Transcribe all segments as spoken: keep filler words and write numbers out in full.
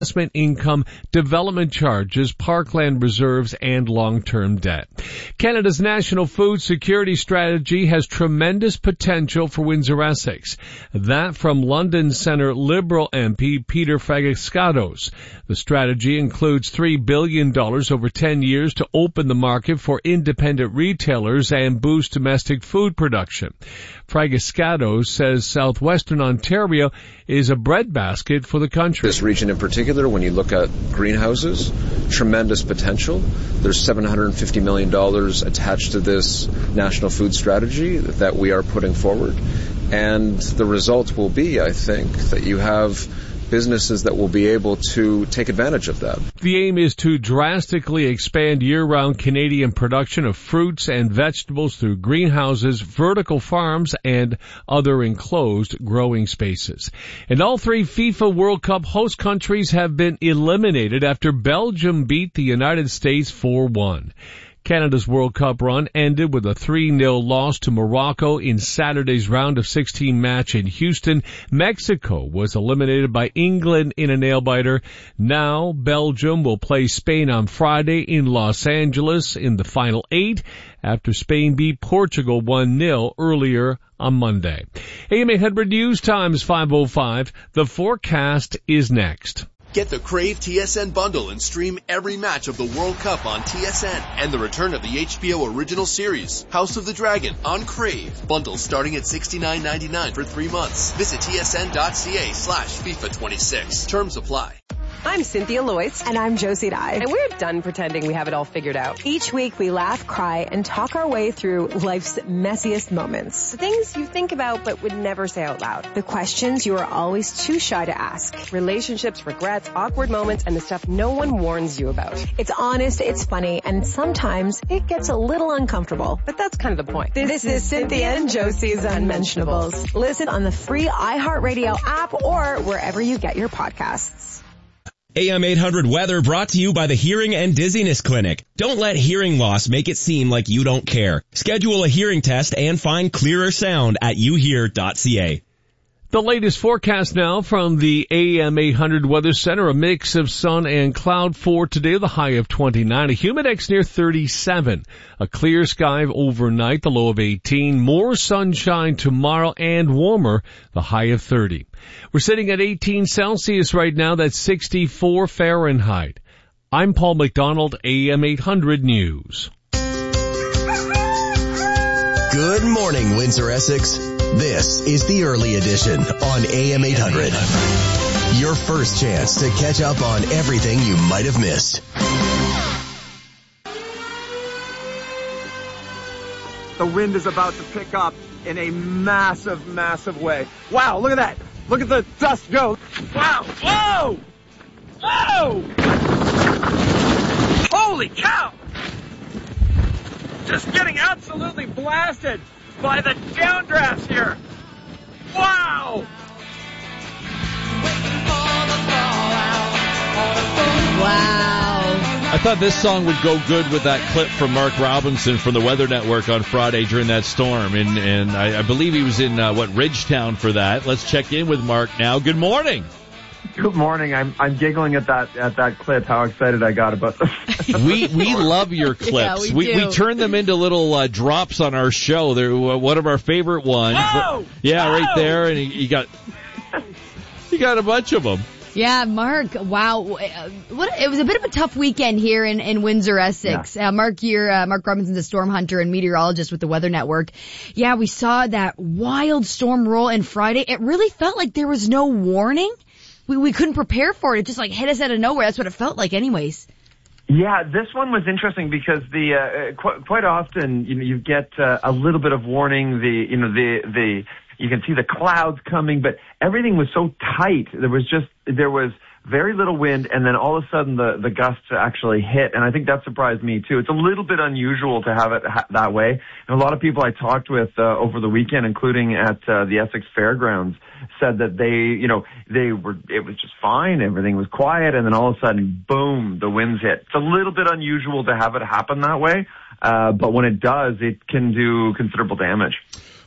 investment income, development charges, parkland reserves, and long-term debt. Canada's national food security strategy has tremendous potential for Windsor-Essex. That from London Centre Liberal M P Peter Fragiskatos. The strategy includes three billion dollars over ten years to open the market for independent retailers and boost domestic food production. Fragiskatos says southwestern Ontario is a breadbasket for the country. This region in particular, when you look at greenhouses, tremendous potential. There's seven hundred fifty million dollars attached to this national food strategy that we are putting forward. And the result will be, I think, that you have businesses that will be able to take advantage of that. The aim is to drastically expand year-round Canadian production of fruits and vegetables through greenhouses, vertical farms, and other enclosed growing spaces. And all three FIFA World Cup host countries have been eliminated after Belgium beat the United States four one. Canada's World Cup run ended with a three nil loss to Morocco in Saturday's round of sixteen match in Houston. Mexico was eliminated by England in a nail-biter. Now Belgium will play Spain on Friday in Los Angeles in the final eight after Spain beat Portugal one nil earlier on Monday. A M eight hundred News Times five oh five. The forecast is next. Get the Crave T S N bundle and stream every match of the World Cup on T S N and the return of the H B O original series, House of the Dragon, on Crave. Bundles starting at sixty-nine ninety-nine for three months. Visit tsn.ca slash FIFA twenty-six. Terms apply. I'm Cynthia Loyce. And I'm Josie Dye. And we're done pretending we have it all figured out. Each week we laugh, cry, and talk our way through life's messiest moments. The things you think about but would never say out loud. The questions you are always too shy to ask. Relationships, regrets, awkward moments, and the stuff no one warns you about. It's honest, it's funny, and sometimes it gets a little uncomfortable. But that's kind of the point. This, this is Cynthia and Josie's Unmentionables. Listen on the free iHeartRadio app or wherever you get your podcasts. A M eight hundred weather brought to you by the Hearing and Dizziness Clinic. Don't let hearing loss make it seem like you don't care. Schedule a hearing test and find clearer sound at you hear dot c a. The latest forecast now from the A M eight hundred Weather Center. A mix of sun and cloud for today, the high of twenty-nine. A humidex near thirty-seven. A clear sky overnight, the low of eighteen. More sunshine tomorrow and warmer, the high of thirty. We're sitting at eighteen Celsius right now. That's sixty-four Fahrenheit. I'm Paul McDonald, A M eight hundred News. Good morning, Windsor-Essex. This is the early edition on A M eight hundred. Your first chance to catch up on everything you might have missed. The wind is about to pick up in a massive, massive way. Wow, look at that. Look at the dust go. Wow. Whoa! Whoa! Holy cow! Just getting absolutely blasted by the downdrafts here. Wow! Wow. I thought this song would go good with that clip from Mark Robinson from the Weather Network on Friday during that storm. And, and I, I believe he was in, uh, what, Ridgetown for that. Let's check in with Mark now. Good morning. Good morning. I'm I'm giggling at that at that clip. How excited I got about this. we we love your clips. Yeah, we, we, do. we turn them into little uh, drops on our show. They're uh, one of our favorite ones. Whoa! Yeah, Whoa! right there, and you got you got a bunch of them. Yeah, Mark, wow. What, it was a bit of a tough weekend here in, in Windsor, Essex. Yeah. Uh, Mark, you're, uh, Mark Robinson's a storm hunter and meteorologist with the Weather Network. Yeah, we saw that wild storm roll in Friday. It really felt like there was no warning. We, we couldn't prepare for it. It just like hit us out of nowhere. That's what it felt like anyways. Yeah, this one was interesting because the, uh, qu- quite often, you know, you get, uh, a little bit of warning, the, you know, the, the, you can see the clouds coming, but everything was so tight. There was just, there was very little wind, and then all of a sudden the, the gusts actually hit, and I think that surprised me too. It's a little bit unusual to have it ha- that way. And a lot of people I talked with uh, over the weekend, including at uh, the Essex Fairgrounds, said that they, you know, they were, it was just fine, everything was quiet, and then all of a sudden, boom, the winds hit. It's a little bit unusual to have it happen that way, uh, but when it does, it can do considerable damage.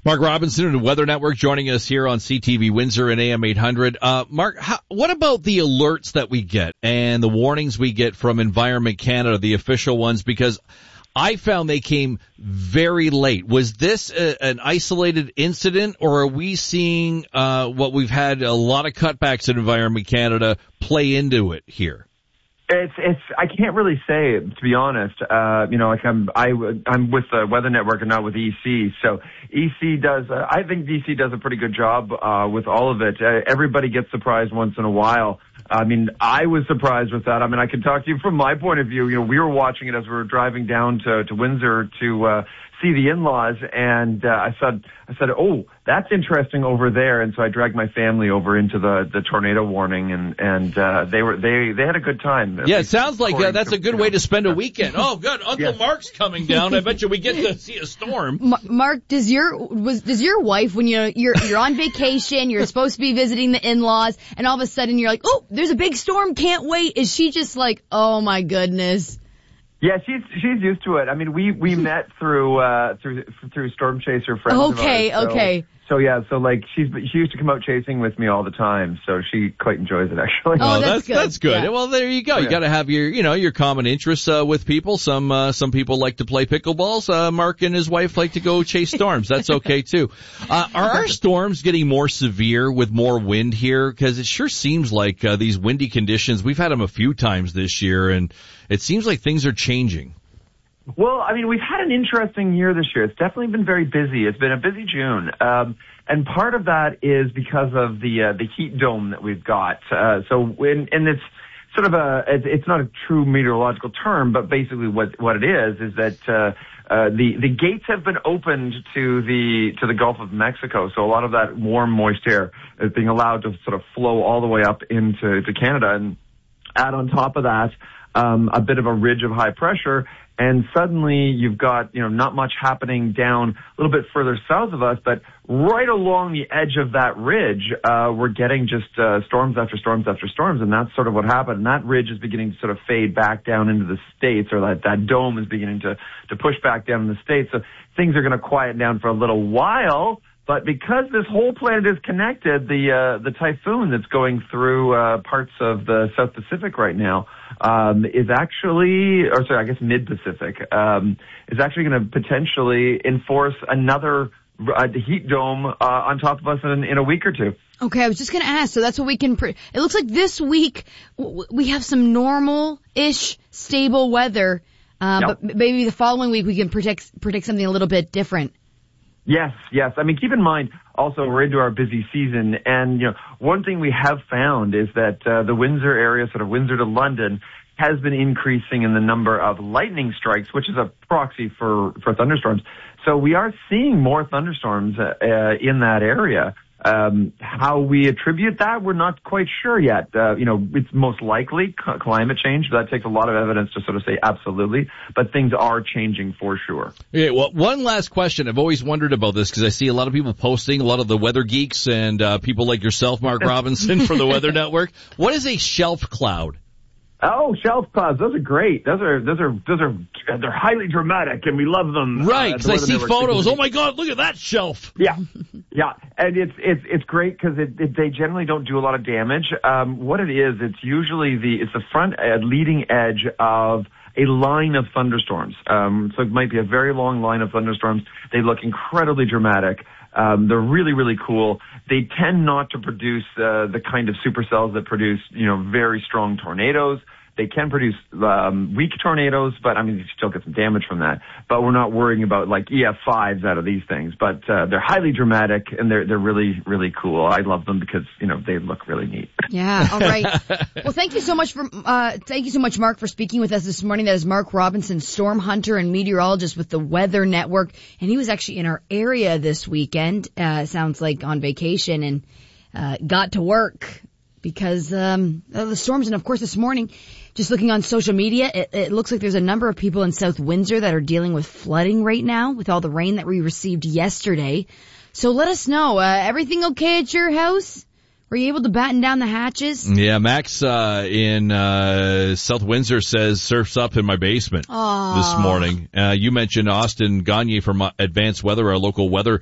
Mark Robinson of the Weather Network joining us here on C T V Windsor and A M eight hundred. Uh, Mark, how, what about the alerts that we get and the warnings we get from Environment Canada, the official ones? Because I found they came very late. Was this a, an isolated incident, or are we seeing uh, what we've had a lot of cutbacks in Environment Canada play into it here? It's, it's, I can't really say, to be honest. Uh, you know, like I'm, I, I'm with the Weather Network and not with E C. So E C does, uh, I think D C does a pretty good job, uh, with all of it. Uh, everybody gets surprised once in a while. I mean, I was surprised with that. I mean, I can talk to you from my point of view. You know, we were watching it as we were driving down to, to Windsor to, uh, see the in-laws, and uh, I said, I said, oh, that's interesting over there, and so I dragged my family over into the, the tornado warning, and and uh, they were they they had a good time. Yeah, it sounds like uh, that's a good way to spend a weekend. Oh, good, Uncle Yes. Mark's coming down. I bet you we get to see a storm. Ma- Mark, does your was does your wife, when you're you're you're on vacation, you're supposed to be visiting the in-laws, and all of a sudden you're like, oh, there's a big storm, can't wait? Is she just like, oh my goodness? Yeah, she's she's used to it. I mean, we we met through uh through through Storm Chaser friends. Okay, of ours, so, okay. So yeah, so like she's she used to come out chasing with me all the time, so she quite enjoys it actually. Oh, Oh, that's that's good. that's good. Yeah. Well, there you go. You Yeah. got to have your, you know, your common interests uh, with people. Some uh, some people like to play pickleballs. Uh, Mark and his wife like to go chase storms. That's okay too. Uh, are our storms getting more severe with more wind here? Because it sure seems like uh, these windy conditions. We've had them a few times this year, and it seems like things are changing. Well, I mean, we've had an interesting year this year. It's definitely been very busy. It's been a busy June. Um, and part of that is because of the, uh, the heat dome that we've got. Uh, so when, and it's sort of a, it's, it's not a true meteorological term, but basically what, what it is, is that, uh, uh, the, the gates have been opened to the, to the Gulf of Mexico. So a lot of that warm, moist air is being allowed to sort of flow all the way up into, to Canada, and add on top of that, um, a bit of a ridge of high pressure. And suddenly you've got, you know, not much happening down a little bit further south of us, but right along the edge of that ridge, uh, we're getting just, uh, storms after storms after storms. And that's sort of what happened. And that ridge is beginning to sort of fade back down into the States, or that, that dome is beginning to, to push back down in the States. So things are going to quiet down for a little while. But because this whole planet is connected, the uh, the typhoon that's going through uh, parts of the South Pacific right now um, is actually, or sorry, I guess mid-Pacific, um, is actually going to potentially enforce another uh, heat dome uh, on top of us in, in a week or two. Okay, I was just going to ask. So that's what we can. Pre- it looks like this week w- we have some normal-ish, stable weather, uh, Yep. but maybe the following week we can predict predict something a little bit different. Yes, yes. I mean, keep in mind also we're into our busy season, and you know, one thing we have found is that uh, the Windsor area, sort of Windsor to London, has been increasing in the number of lightning strikes, which is a proxy for for thunderstorms. So we are seeing more thunderstorms uh, uh, in that area. Um, how we attribute that, we're not quite sure yet. Uh, you know, it's most likely c- climate change. That takes a lot of evidence to sort of say absolutely, but things are changing for sure. Okay, well, one last question. I've always wondered about this because I see a lot of people posting, a lot of the weather geeks and uh, people like yourself, Mark Robinson, for the Weather Network. What is a shelf cloud? Oh, shelf clouds. Those are great. Those are, those are, those are, they're highly dramatic and we love them. Right, uh, because the I Weather see Network. photos. Oh my God, look at that shelf. Yeah, yeah, and it's it's it's great because it, it, they generally don't do a lot of damage. Um, what it is, it's usually the it's the front uh, leading edge of a line of thunderstorms. Um, so it might be a very long line of thunderstorms. They look incredibly dramatic. Um, they're really, really cool. They tend not to produce uh, the kind of supercells that produce, you know, very strong tornadoes. They can produce um, weak tornadoes, but I mean, you still get some damage from that. But we're not worrying about like E F fives out of these things. But uh, they're highly dramatic and they're they're really, really cool. I love them because you know they look really neat. Yeah. All right. Well, thank you so much for uh thank you so much, Mark, for speaking with us this morning. That is Mark Robinson, storm hunter and meteorologist with the Weather Network, and he was actually in our area this weekend. Uh, sounds like on vacation, and uh, got to work because um of the storms. And of course, this morning, just looking on social media, it, it looks like there's a number of people in South Windsor that are dealing with flooding right now with all the rain that we received yesterday. So let us know. Uh, everything okay at your house? Were you able to batten down the hatches? Yeah, Max uh, in uh, South Windsor says surf's up in my basement Aww. this morning. Uh, you mentioned Austin Gagne from Advanced Weather, our local weather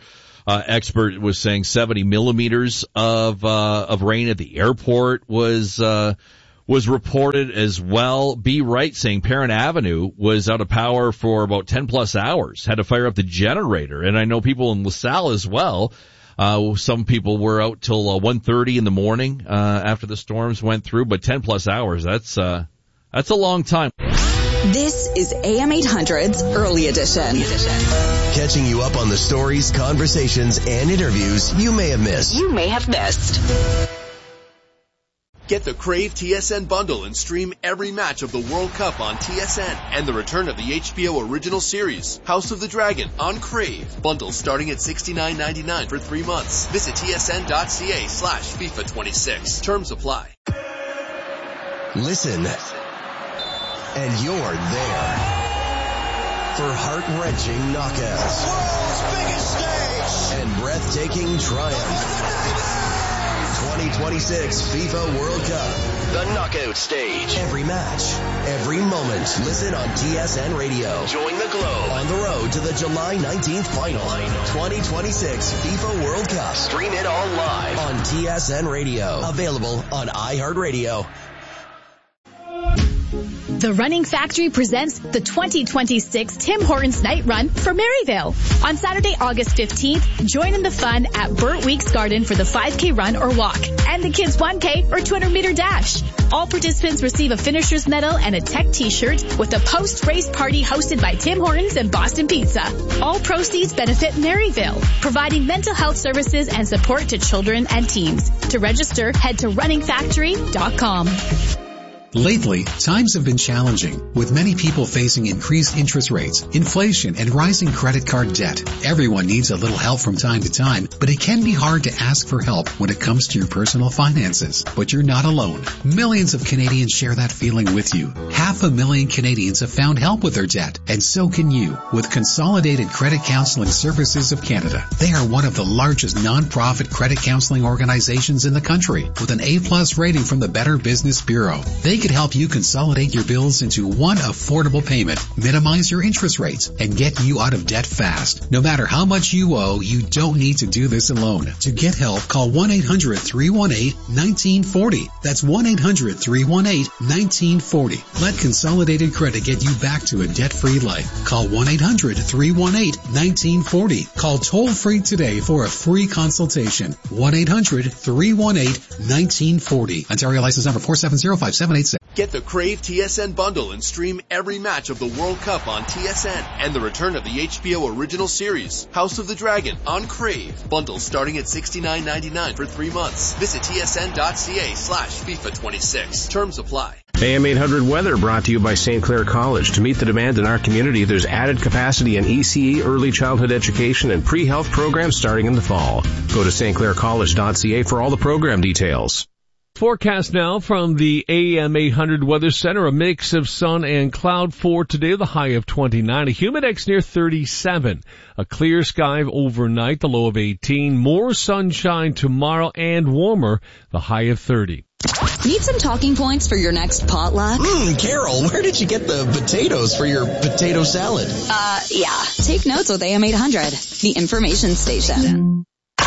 uh, expert was saying seventy millimeters of, uh, of rain at the airport was, uh, was reported as well. B. Wright saying Perrin Avenue was out of power for about ten plus hours, had to fire up the generator. And I know people in LaSalle as well. Uh, some people were out till uh, one thirty in the morning, uh, after the storms went through, but ten plus hours, that's, uh, that's a long time. This is A M eight hundred's Early Edition. Catching you up on the stories, conversations, and interviews you may have missed. You may have missed. Get the Crave T S N bundle and stream every match of the World Cup on T S N and the return of the H B O original series, House of the Dragon, on Crave. Bundles starting at sixty-nine ninety-nine for three months. Visit tsn.ca slash FIFA twenty-six. Terms apply. Listen, and you're there for heart-wrenching knockouts. World's biggest stage. And breathtaking triumph. twenty twenty-six FIFA World Cup. The knockout stage. Every match, every moment. Listen on T S N Radio. Join the Globe on the road to the July nineteenth final. twenty twenty-six FIFA World Cup. Stream it all live on T S N Radio. Available on iHeartRadio. The Running Factory presents the twenty twenty-six Tim Hortons Night Run for Maryvale. On Saturday, August fifteenth, join in the fun at Burt Weeks Garden for the five K run or walk and the kids one K or two hundred meter dash. All participants receive a finisher's medal and a tech t-shirt with a post-race party hosted by Tim Hortons and Boston Pizza. All proceeds benefit Maryvale, providing mental health services and support to children and teens. To register, head to running factory dot com. Lately, times have been challenging, with many people facing increased interest rates, inflation, and rising credit card debt. Everyone needs a little help from time to time, but it can be hard to ask for help when it comes to your personal finances. But you're not alone. Millions of Canadians share that feeling with you. Half a million Canadians have found help with their debt, and so can you, with Consolidated Credit Counseling Services of Canada. They are one of the largest non-profit credit counseling organizations in the country, with an A-plus rating from the Better Business Bureau. They could help you consolidate your bills into one affordable payment, minimize your interest rates, and get you out of debt fast. No matter how much you owe, you don't need to do this alone. To get help, call one eight hundred three one eight one nine four zero. That's one eight hundred three one eight one nine four zero. Let Consolidated Credit get you back to a debt-free life. Call one eight hundred three one eight one nine four zero. Call toll-free today for a free consultation. one eight hundred three one eight one nine four zero. Ontario license number four seven zero five seven eight six. Get the Crave T S N bundle and stream every match of the World Cup on T S N and the return of the H B O original series, House of the Dragon, on Crave. Bundles starting at sixty-nine ninety-nine for three months. Visit tsn.ca slash FIFA twenty-six. Terms apply. A M eight hundred weather brought to you by Saint Clair College. To meet the demand in our community, there's added capacity in E C E, early childhood education, and pre-health programs starting in the fall. Go to s t clair college dot c a for all the program details. Forecast now from the A M eight hundred Weather Center. A mix of sun and cloud for today, the high of twenty-nine. A humidex near thirty-seven. A clear sky overnight, the low of eighteen. More sunshine tomorrow and warmer, the high of thirty. Need some talking points for your next potluck? Mmm, Carol, where did you get the potatoes for your potato salad? Uh, yeah. Take notes with A M eight hundred, the information station.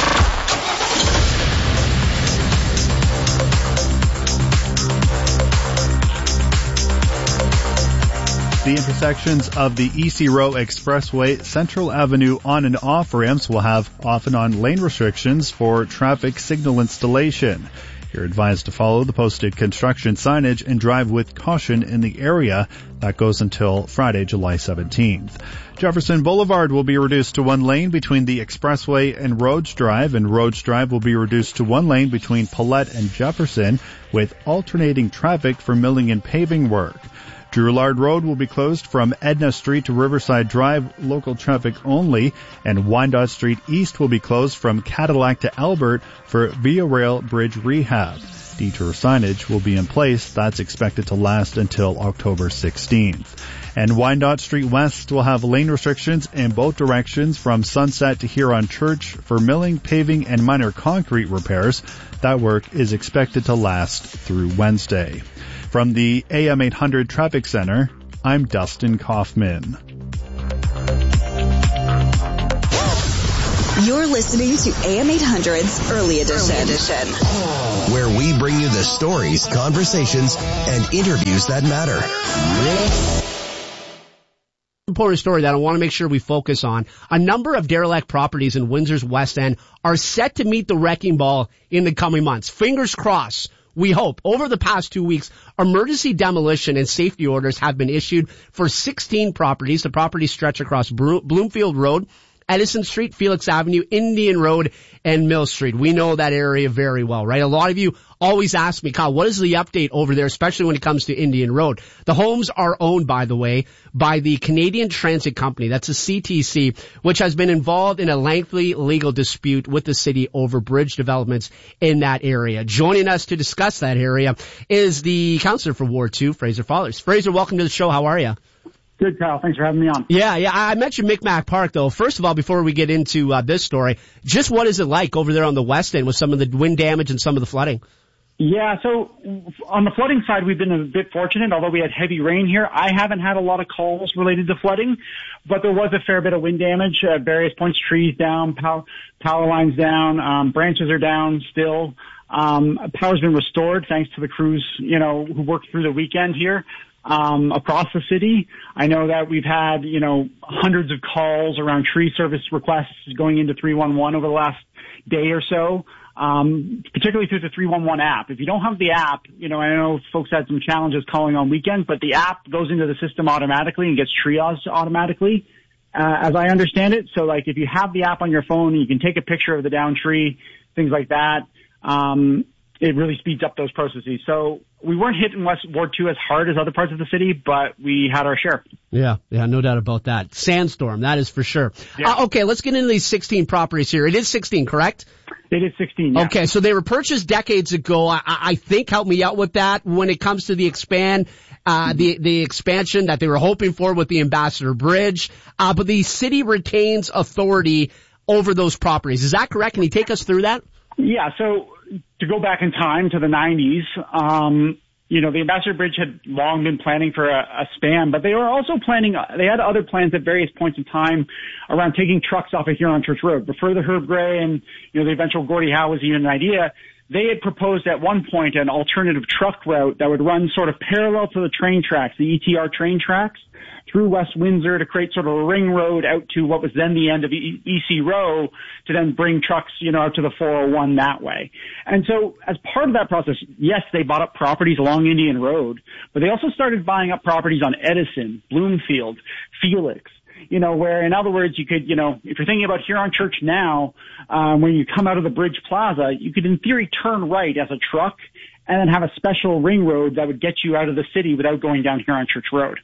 The intersections of the E C Row Expressway, Central Avenue on and off ramps will have off and on lane restrictions for traffic signal installation. You're advised to follow the posted construction signage and drive with caution in the area. That goes until Friday, July seventeenth. Jefferson Boulevard will be reduced to one lane between the Expressway and Rhodes Drive, and Rhodes Drive will be reduced to one lane between Paulette and Jefferson with alternating traffic for milling and paving work. Drouillard Road will be closed from Edna Street to Riverside Drive, local traffic only, and Wyandotte Street East will be closed from Cadillac to Albert for Via Rail Bridge rehab. Detour signage will be in place. That's expected to last until October sixteenth. And Wyandotte Street West will have lane restrictions in both directions from Sunset to Huron Church for milling, paving, and minor concrete repairs. That work is expected to last through Wednesday. From the A M eight hundred Traffic Center, I'm Dustin Kaufman. You're listening to A M eight hundred's Early Edition. Early Edition, where we bring you the stories, conversations, and interviews that matter. Important story that I want to make sure we focus on. A number of derelict properties in Windsor's West End are set to meet the wrecking ball in the coming months. Fingers crossed. We hope. Over the past two weeks, emergency demolition and safety orders have been issued for sixteen properties. The properties stretch across Bloomfield Road, Edison Street, Felix Avenue, Indian Road, and Mill Street. We know that area very well, right? A lot of you always ask me, Kyle, what is the update over there, especially when it comes to Indian Road? The homes are owned, by the way, by the Canadian Transit Company. That's a C T C, which has been involved in a lengthy legal dispute with the city over bridge developments in that area. Joining us to discuss that area is the councillor for Ward two, Fraser Fallers. Fraser, welcome to the show. How are you? Good, Kyle. Thanks for having me on. Yeah, yeah. I mentioned Micmac Park, though. First of all, before we get into uh, this story, just what is it like over there on the West End with some of the wind damage and some of the flooding? Yeah, so on the flooding side, we've been a bit fortunate. Although we had heavy rain here, I haven't had a lot of calls related to flooding, but there was a fair bit of wind damage at various points. Trees down, power, power lines down, um, branches are down still. Um, power's been restored thanks to the crews, you know, who worked through the weekend here. Um, across the city. I know that we've had, you know, hundreds of calls around tree service requests going into three one one over the last day or so, um, particularly through the three one one app. If you don't have the app, you know, I know folks had some challenges calling on weekends, but the app goes into the system automatically and gets triaged automatically, uh, as I understand it. So, like, if you have the app on your phone, you can take a picture of the downed tree, things like that. Um, it really speeds up those processes. So we weren't hit in West Ward two as hard as other parts of the city, but we had our share. Yeah, yeah, no doubt about that. Sandstorm, that is for sure. Yeah. Uh, okay, let's get into these sixteen properties here. It is sixteen, correct? It is sixteen, yeah. Okay, so they were purchased decades ago. I, I think, help me out with that, when it comes to the expand, uh, the, the expansion that they were hoping for with the Ambassador Bridge. Uh, but the city retains authority over those properties. Is that correct? Can you take us through that? Yeah, so to go back in time to the nineties, um, you know, the Ambassador Bridge had long been planning for a, a span, but they were also planning, they had other plans at various points in time around taking trucks off of Huron Church Road. Before the Herb Gray and, you know, the eventual Gordie Howe was even an idea, they had proposed at one point an alternative truck route that would run sort of parallel to the train tracks, the E T R train tracks, through West Windsor to create sort of a ring road out to what was then the end of E C Row to then bring trucks, you know, out to the four oh one that way. And so as part of that process, yes, they bought up properties along Indian Road, but they also started buying up properties on Edison, Bloomfield, Felix, you know, where in other words, you could, you know, if you're thinking about Huron Church now, um, when you come out of the Bridge Plaza, you could in theory turn right as a truck and then have a special ring road that would get you out of the city without going down Huron Church Road.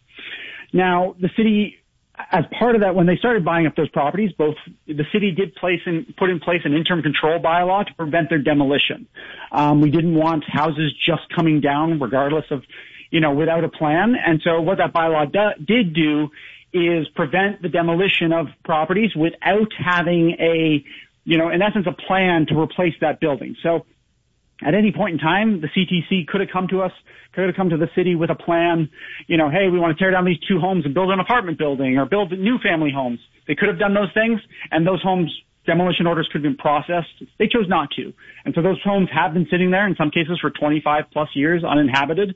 Now, the city, as part of that, when they started buying up those properties, both the city did place and put in place an interim control bylaw to prevent their demolition. Um, we didn't want houses just coming down regardless of, you know, without a plan. And so what that bylaw do, did do is prevent the demolition of properties without having a, you know, in essence, a plan to replace that building. So at any point in time, the C T C could have come to us, could have come to the city with a plan, you know, hey, we want to tear down these two homes and build an apartment building or build new family homes. They could have done those things, and those homes, demolition orders could have been processed. They chose not to. And so those homes have been sitting there, in some cases for twenty-five plus years, uninhabited.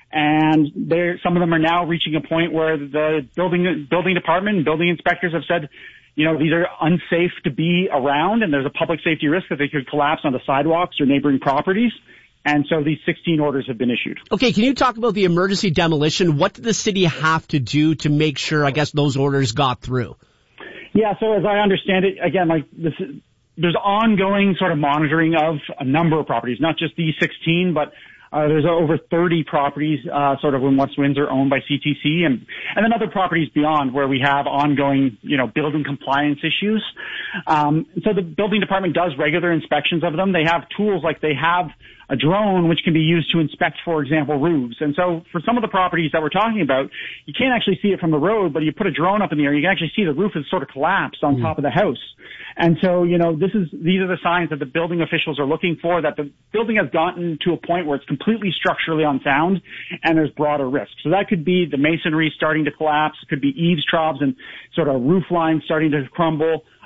And they're, some of them are now reaching a point where the building, building department and building inspectors have said, you know, these are unsafe to be around, and there's a public safety risk that they could collapse onto sidewalks or neighboring properties. And so these sixteen orders have been issued. Okay, can you talk about the emergency demolition? What did the city have to do to make sure, I guess, those orders got through? Yeah, so as I understand it, again, like this, there's ongoing sort of monitoring of a number of properties, not just these sixteen, but Uh, there's over thirty properties, uh, sort of in West Windsor owned by C T C and, and then other properties beyond where we have ongoing, you know, building compliance issues. Um, so the building department does regular inspections of them. They have tools like they have a drone which can be used to inspect, for example, roofs. And so for some of the properties that we're talking about, you can't actually see it from the road, but you put a drone up in the air, you can actually see the roof is sort of collapsed on mm. top of the house. And so, you know, this is, these are the signs that the building officials are looking for, that the building has gotten to a point where it's completely structurally unsound and there's broader risk. So that could be the masonry starting to collapse. It could be eaves troughs and sort of roof lines starting to crumble.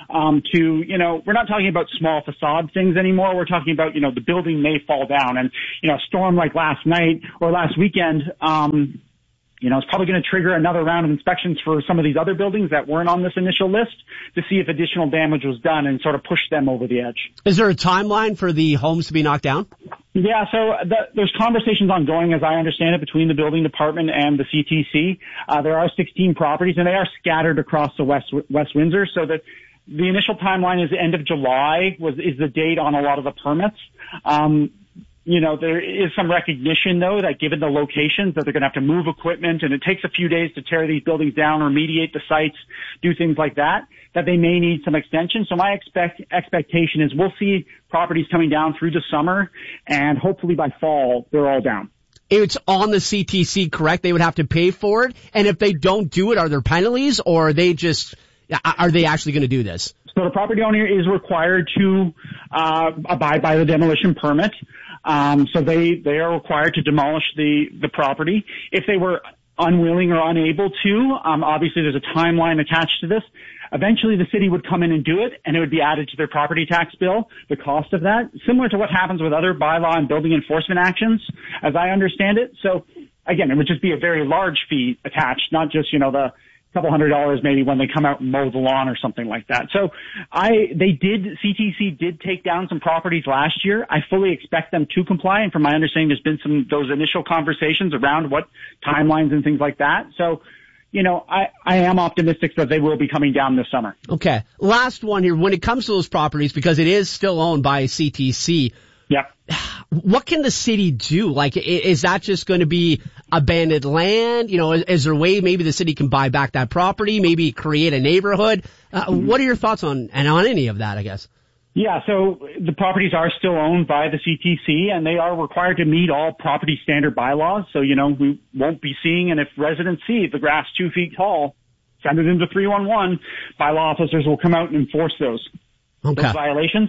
um, to, you know, we're not talking about small facade things anymore. We're talking about, you know, the building may fall down, and, you know, a storm like last night or last weekend, um, you know, it's probably going to trigger another round of inspections for some of these other buildings that weren't on this initial list to see if additional damage was done and sort of push them over the edge. Is there a timeline for the homes to be knocked down? Yeah, so the, there's conversations ongoing, as I understand it, between the building department and the C T C. Uh, there are sixteen properties, and they are scattered across the West West Windsor, so that the initial timeline is the end of July was is the date on a lot of the permits. Um, You know, there is some recognition, though, that given the locations that they're going to have to move equipment, and it takes a few days to tear these buildings down, remediate the sites, do things like that, that they may need some extension. So my expect expectation is we'll see properties coming down through the summer, and hopefully by fall, they're all down. It's on the C T C, correct? They would have to pay for it? And if they don't do it, are there penalties, or are they just, are they actually going to do this? So the property owner is required to uh abide by the demolition permit. Um, so they, they are required to demolish the, the property. If they were unwilling or unable to, um, obviously there's a timeline attached to this. Eventually the city would come in and do it, and it would be added to their property tax bill, the cost of that, similar to what happens with other bylaw and building enforcement actions, as I understand it. So again, it would just be a very large fee attached, not just, you know, the couple hundred dollars maybe when they come out and mow the lawn or something like that. So I, they did, C T C did take down some properties last year. I fully expect them to comply. And from my understanding, there's been some, those initial conversations around what timelines and things like that. So, you know, I, I am optimistic that they will be coming down this summer. Okay. Last one here. When it comes to those properties, because it is still owned by C T C. Yeah. What can the city do? Like, is that just going to be abandoned land? You know, is, is there a way maybe the city can buy back that property, maybe create a neighborhood? Uh, mm-hmm. What are your thoughts on, and on any of that, I guess? Yeah, so the properties are still owned by the C T C, and they are required to meet all property standard bylaws. So, you know, we won't be seeing, and if residents see the grass two feet tall, send it into three one one. Bylaw officers will come out and enforce those, okay. those violations.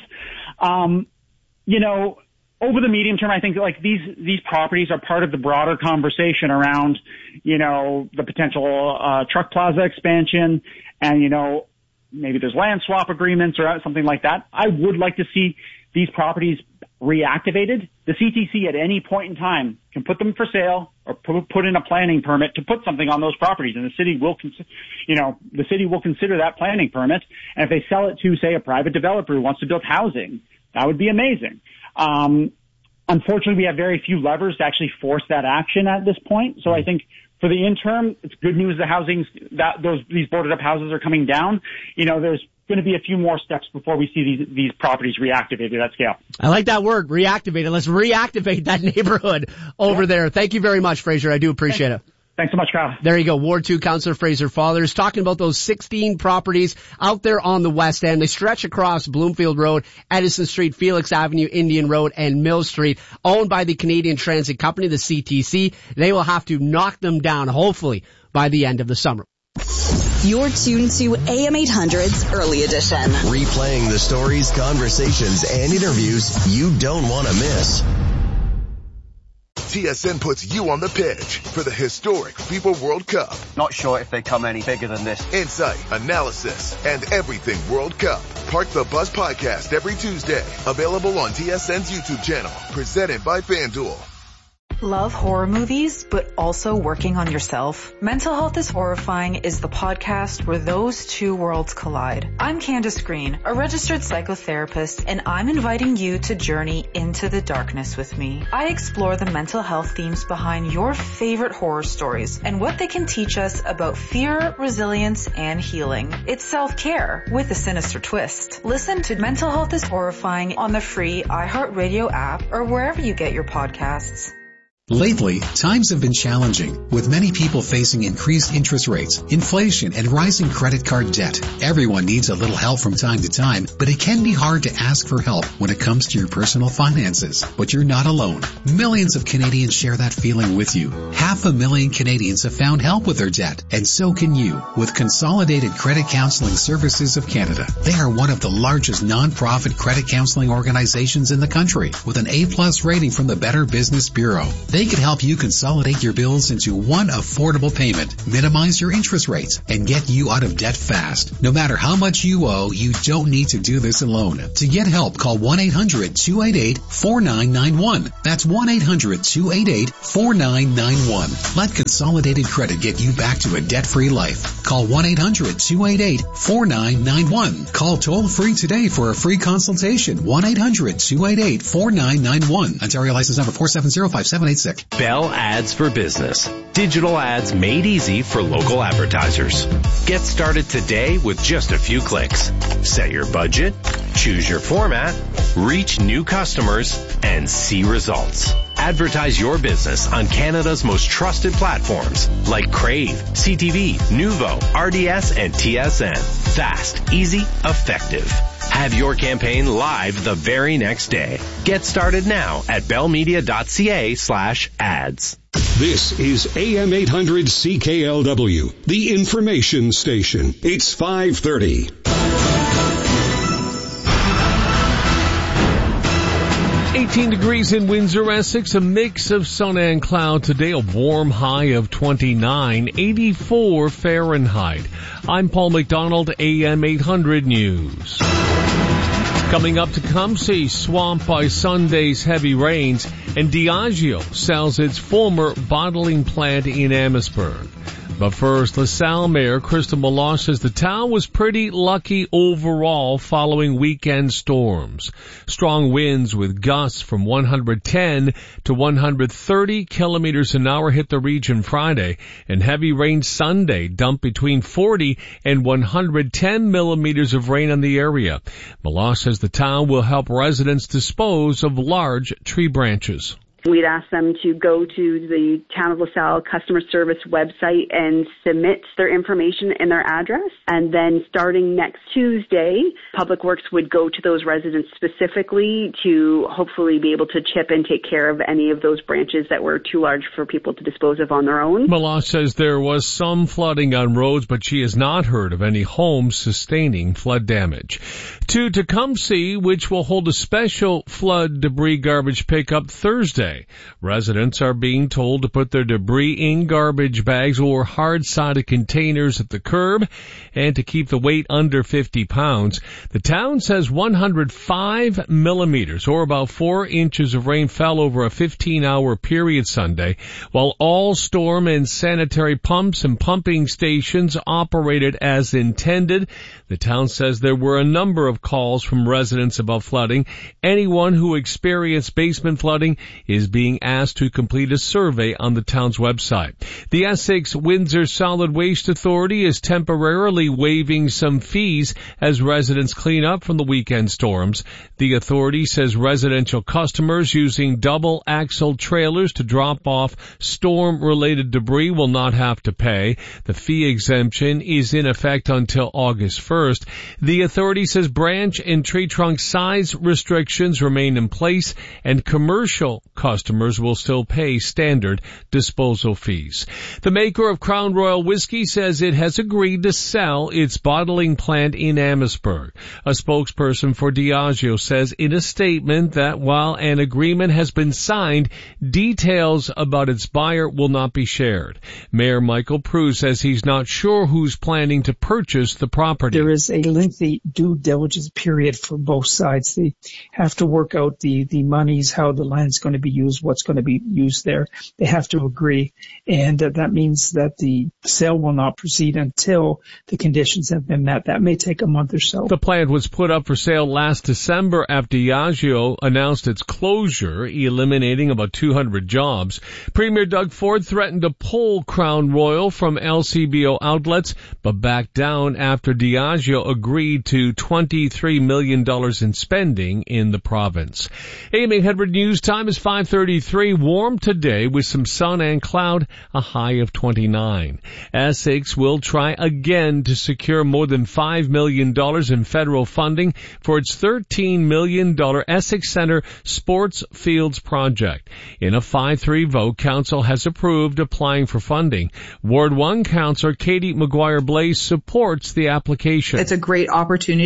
Um, you know, over the medium term, I think like these, these properties are part of the broader conversation around, you know, the potential, uh, truck plaza expansion, and, you know, maybe there's land swap agreements or something like that. I would like to see these properties reactivated. The C T C at any point in time can put them for sale or put, put in a planning permit to put something on those properties, and the city will, cons- you know, the city will consider that planning permit. And if they sell it to, say, a private developer who wants to build housing, that would be amazing. Um, unfortunately, we have very few levers to actually force that action at this point. So I think for the interim, it's good news the housing, that those, these boarded up houses are coming down. You know, there's going to be a few more steps before we see these, these properties reactivated at scale. I like that word, reactivated. Let's reactivate that neighborhood over yeah. there. Thank you very much, Fraser. I do appreciate Thanks. it. Thanks so much, Kyle. There you go. Ward two Councillor Fraser Fathers talking about those sixteen properties out there on the West End. They stretch across Bloomfield Road, Edison Street, Felix Avenue, Indian Road, and Mill Street, owned by the Canadian Transit Company, the C T C. They will have to knock them down, hopefully, by the end of the summer. You're tuned to A M eight hundred's Early Edition. Replaying the stories, conversations, and interviews you don't want to miss. T S N puts you on the pitch for the historic FIFA World Cup. Not sure if they come any bigger than this. Insight, analysis, and everything World Cup. Park the Bus Podcast every Tuesday. Available on T S N's YouTube channel. Presented by FanDuel. Love horror movies, but also working on yourself? Mental Health is Horrifying is the podcast where those two worlds collide. I'm Candace Green, a registered psychotherapist, and I'm inviting you to journey into the darkness with me. I explore the mental health themes behind your favorite horror stories and what they can teach us about fear, resilience, and healing. It's self-care with a sinister twist. Listen to Mental Health is Horrifying on the free iHeartRadio app or wherever you get your podcasts. Lately, times have been challenging, with many people facing increased interest rates, inflation, and rising credit card debt. Everyone needs a little help from time to time, but it can be hard to ask for help when it comes to your personal finances. But you're not alone. Millions of Canadians share that feeling with you. Half a million Canadians have found help with their debt, and so can you, with Consolidated Credit Counseling Services of Canada. They are one of the largest non-profit credit counseling organizations in the country, with an A plus rating from the Better Business Bureau. They can help you consolidate your bills into one affordable payment, minimize your interest rates, and get you out of debt fast. No matter how much you owe, you don't need to do this alone. To get help, call one eight hundred two eight eight four nine nine one. That's one eight hundred two eight eight four nine nine one. Let Consolidated Credit get you back to a debt-free life. Call one eight hundred two eight eight four nine nine one. Call toll-free today for a free consultation. one eight hundred two eight eight four nine nine one. Ontario license number four seven zero five seven eight six. Bell Ads for Business. Digital ads made easy for local advertisers. Get started today with just a few clicks. Set your budget, choose your format, reach new customers, and see results. Advertise your business on Canada's most trusted platforms like Crave, C T V, Nuvo, R D S, and T S N. Fast, easy, effective. Have your campaign live the very next day. Get started now at bellmedia.ca slash ads. This is A M eight hundred C K L W, the information station. It's five thirty. eighteen degrees in Windsor, Essex, a mix of sun and cloud today, a warm high of twenty-nine, eighty-four Fahrenheit. I'm Paul McDonald, A M eight hundred News. Coming up, Tecumseh swamped by Sunday's heavy rains, and Diageo sells its former bottling plant in Amherstburg. But first, LaSalle Mayor Krista Meloche says the town was pretty lucky overall following weekend storms. Strong winds with gusts from one hundred ten to one hundred thirty kilometers an hour hit the region Friday, and heavy rain Sunday dumped between forty and one hundred ten millimeters of rain on the area. Meloche says the town will help residents dispose of large tree branches. We'd ask them to go to the Town of LaSalle customer service website and submit their information and their address. And then starting next Tuesday, Public Works would go to those residents specifically to hopefully be able to chip and take care of any of those branches that were too large for people to dispose of on their own. Meloche says there was some flooding on roads, but she has not heard of any homes sustaining flood damage. To Tecumseh, which will hold a special flood debris garbage pickup Thursday. Residents are being told to put their debris in garbage bags or hard-sided containers at the curb and to keep the weight under fifty pounds. The town says one hundred five millimeters, or about four inches of rain fell over a fifteen-hour period Sunday, while all storm and sanitary pumps and pumping stations operated as intended. The town says there were a number of calls from residents about flooding. Anyone who experienced basement flooding is being asked to complete a survey on the town's website. The Essex Windsor Solid Waste Authority is temporarily waiving some fees as residents clean up from the weekend storms. The authority says residential customers using double axle trailers to drop off storm-related debris will not have to pay. The fee exemption is in effect until August first. The authority says branch and tree trunk size restrictions remain in place, and commercial customers will still pay standard disposal fees. The maker of Crown Royal Whiskey says it has agreed to sell its bottling plant in Amherstburg. A spokesperson for Diageo says in a statement that while an agreement has been signed, details about its buyer will not be shared. Mayor Michael Prue says he's not sure who's planning to purchase the property. There is a lengthy due diligence period for both sides. They have to work out the, the monies, how the land's going to be used, what's going to be used there. They have to agree, and uh, that means that the sale will not proceed until the conditions have been met. That may take a month or so. The plant was put up for sale last December after Diageo announced its closure, eliminating about two hundred jobs. Premier Doug Ford threatened to pull Crown Royal from L C B O outlets, but backed down after Diageo agreed to twenty-three million dollars in spending in the province. A M eight hundred News time is five thirty-three. Warm today with some sun and cloud, a high of twenty-nine. Essex will try again to secure more than five million dollars in federal funding for its thirteen million dollars Essex Center Sports Fields project. In a five three vote, Council has approved applying for funding. Ward one Councillor Katie McGuire-Blaze supports the application. It's a great opportunity for us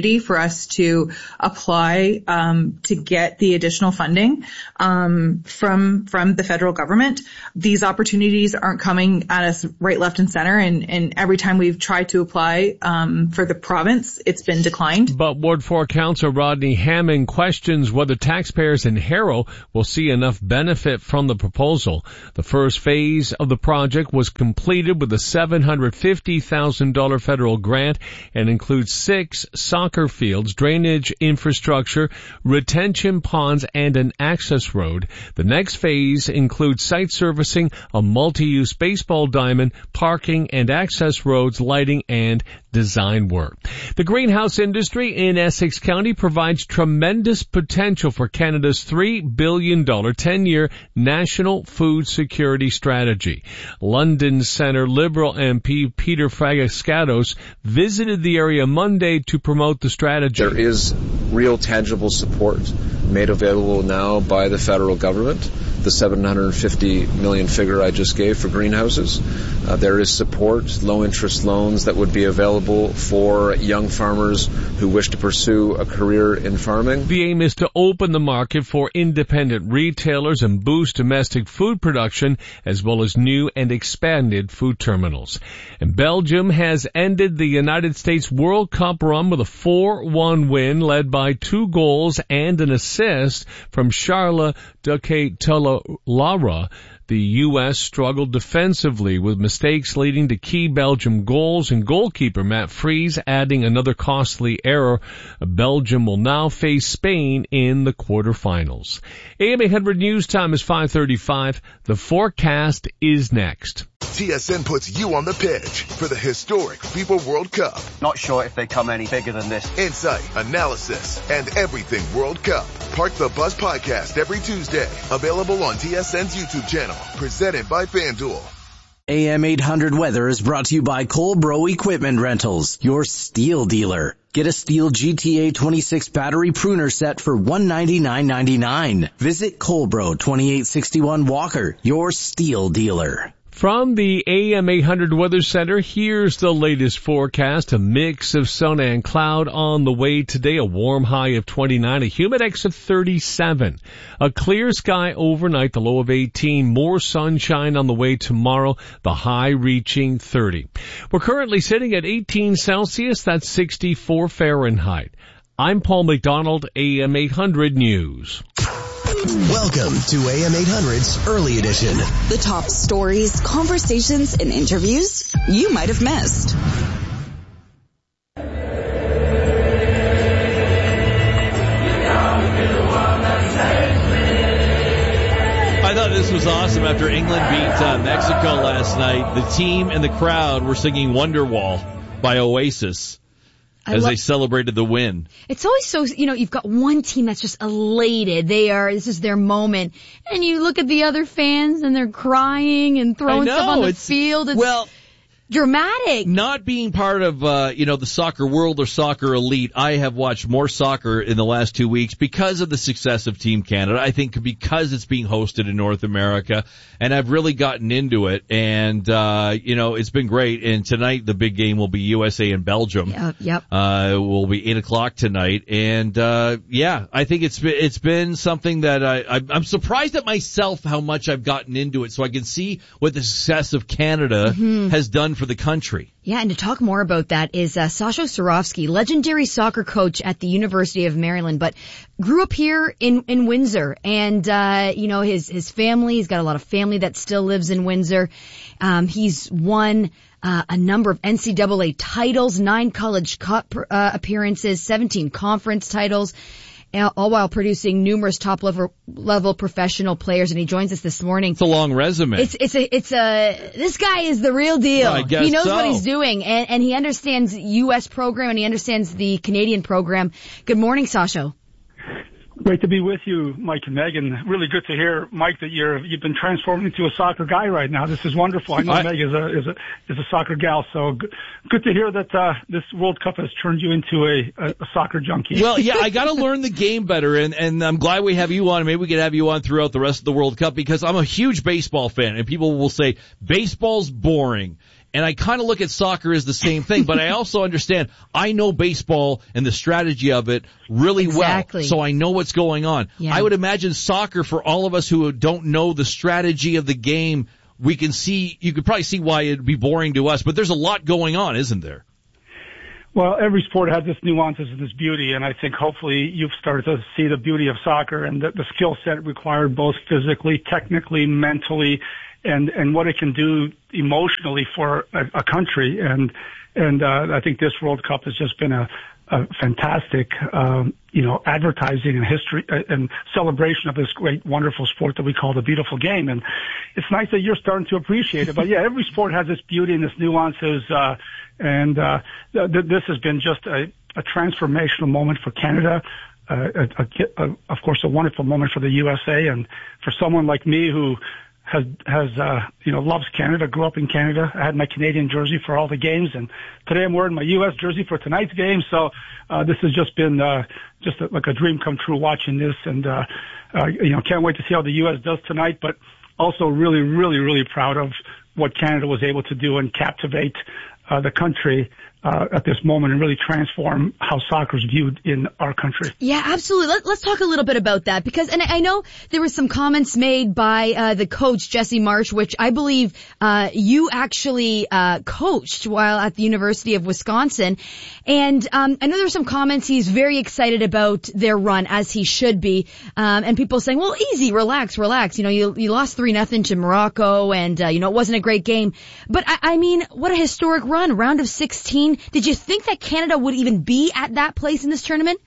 us to apply um, to get the additional funding um, from from the federal government. These opportunities aren't coming at us right, left, and center, and, and every time we've tried to apply um, for the province, it's been declined. But Ward four Councillor Rodney Hammond questions whether taxpayers in Harrow will see enough benefit from the proposal. The first phase of the project was completed with a seven hundred fifty thousand dollars federal grant and includes six soccer fields, drainage infrastructure, retention ponds, and an access road. The next phase includes site servicing, a multi-use baseball diamond, parking and access roads, lighting, and design work. The greenhouse industry in Essex County provides tremendous potential for Canada's three billion dollars ten-year national food security strategy. London Centre Liberal M P Peter Fragaskatos visited the area Monday to promote the strategy. There is real tangible support made available now by the federal government. The seven hundred fifty million figure I just gave for greenhouses. Uh, there is support, low interest loans that would be available for young farmers who wish to pursue a career in farming. The aim is to open the market for independent retailers and boost domestic food production, as well as new and expanded food terminals. And Belgium has ended the United States World Cup run with a four one win led by two goals and an assist from Charles Duquet-Telolara. The U S struggled defensively with mistakes leading to key Belgium goals and goalkeeper Matt Fries adding another costly error. Belgium will now face Spain in the quarterfinals. A M eight hundred News Time is five thirty-five. The forecast is next. T S N puts you on the pitch for the historic FIFA World Cup. Not sure if they come any bigger than this. Insight, analysis, and everything World Cup. Park the Buzz podcast every Tuesday. Available on T S N's YouTube channel. Presented by FanDuel. A M eight hundred Weather is brought to you by Colbro Equipment Rentals, your steel dealer. Get a steel G T A twenty-six battery pruner set for one hundred ninety-nine dollars and ninety-nine cents. Visit Colbro twenty-eight sixty-one Walker, your steel dealer. From the A M eight hundred Weather Center, here's the latest forecast. A mix of sun and cloud on the way today. A warm high of twenty-nine, a humid X of thirty-seven. A clear sky overnight, the low of eighteen. More sunshine on the way tomorrow, the high reaching thirty. We're currently sitting at eighteen Celsius, that's sixty-four Fahrenheit. I'm Paul McDonald, A M eight hundred News. Welcome to A M eight hundred's Early Edition. The top stories, conversations, and interviews you might have missed. I thought this was awesome. After England beat uh, Mexico last night, the team and the crowd were singing Wonderwall by Oasis as lo- they celebrated the win. It's always so, you know, you've got one team that's just elated. They are, this is their moment. And you look at the other fans and they're crying and throwing know, stuff on the it's, field. It's well, dramatic. Not being part of, uh, you know, the soccer world or soccer elite, I have watched more soccer in the last two weeks because of the success of Team Canada. I think because it's being hosted in North America, and I've really gotten into it. And, uh, you know, it's been great. And tonight the big game will be U S A and Belgium. Yep. yep. Uh, it will be eight o'clock tonight. And, uh, yeah, I think it's been, it's been something that I, I, I'm surprised at myself how much I've gotten into it. So I can see what the success of Canada mm-hmm. has done for the country. Yeah, and to talk more about that is uh, Sasho Surofsky, legendary soccer coach at the University of Maryland, but grew up here in in Windsor, and uh you know his his family. He's got a lot of family that still lives in Windsor. Um, he's won uh, a number of N C double A titles, nine College Cup uh, appearances, seventeen conference titles, all while producing numerous top level level professional players. And he joins us this morning. It's a long resume. It's it's a it's a this guy is the real deal. I guess he knows so. what he's doing, and and he understands U S program and he understands the Canadian program. Good morning, Sasho. Great to be with you, Mike and Megan. Really good to hear, Mike, that you're you've been transformed into a soccer guy right now. This is wonderful. I know I, Meg is a is a is a soccer gal, so good, good to hear that uh, this World Cup has turned you into a, a, a soccer junkie. Well, yeah, I got to learn the game better, and and I'm glad we have you on. Maybe we could have you on throughout the rest of the World Cup because I'm a huge baseball fan, and people will say baseball's boring. And I kind of look at soccer as the same thing, but I also understand, I know baseball and the strategy of it really exactly. well, so I know what's going on. Yeah. I would imagine soccer, for all of us who don't know the strategy of the game, we can see, you could probably see why it'd be boring to us, but there's a lot going on, isn't there? Well, every sport has its nuances and its beauty, and I think hopefully you've started to see the beauty of soccer and the, the skill set required both physically, technically, mentally, and, and what it can do emotionally for a, a country. And, and, uh, I think this World Cup has just been a, a fantastic, um, you know, advertising and history uh, and celebration of this great, wonderful sport that we call the beautiful game. And it's nice that you're starting to appreciate it. But yeah, every sport has its beauty and its nuances, uh, and, uh, th- th- this has been just a, a transformational moment for Canada. Uh, a, a, a, of course, a wonderful moment for the U S A, and for someone like me who has, has, uh, you know, loves Canada, grew up in Canada. I had my Canadian jersey for all the games, and today I'm wearing my U S jersey for tonight's game. So, uh, this has just been, uh, just a, like a dream come true watching this, and, uh, uh, you know, can't wait to see how the U S does tonight, but also really, really, really proud of what Canada was able to do and captivate, uh, the country, uh, at this moment and really transform how soccer is viewed in our country. Yeah, absolutely. Let, let's talk a little bit about that, because, and I know there were some comments made by uh, the coach, Jesse Marsch, which I believe uh, you actually uh, coached while at the University of Wisconsin. And um, I know there were some comments. He's very excited about their run, as he should be. Um, and people saying, well, easy, relax, relax. You know, you, you lost three nothing to Morocco, and, uh, you know, it wasn't a great game. But, I, I mean, what a historic run, round of sixteen. Did you think that Canada would even be at that place in this tournament?